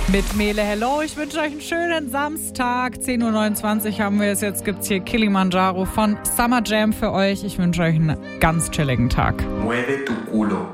Mit Mele Hello. Ich wünsche euch einen schönen Samstag. 10.29 Uhr haben wir es. Jetzt gibt es hier Kilimanjaro von Summer Jam für euch. Ich wünsche euch einen ganz chilligen Tag. Mueve tu culo.